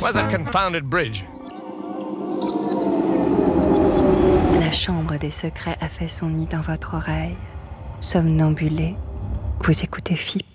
Where's that confounded bridge? La chambre des secrets a fait son nid dans votre oreille. Somnambulé, vous écoutez FIP.